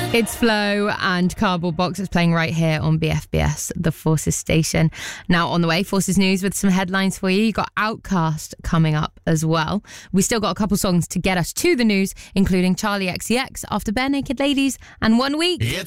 It's Flow and Cardboard Box. It's playing right here on BFBS, the Forces station. Now on the way, Forces News with some headlines for you. You got Outkast coming up as well. We still got a couple songs to get us to the news, including Charlie XCX, After Bare Naked Ladies, and 1 Week. It's